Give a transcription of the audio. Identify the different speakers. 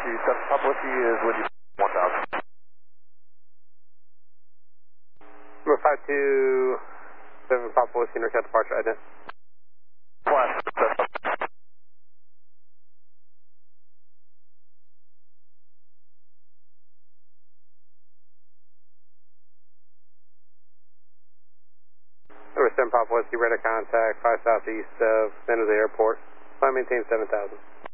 Speaker 1: Whiskey, 7 Papa Whiskey is with you, 1000.
Speaker 2: Number 527 Papa Whiskey, NorCal departure, ident.
Speaker 1: Flash,
Speaker 2: Number 7 Papa Whiskey, radar contact, 5 southeast of San Jose Airport. Flight maintain 7000.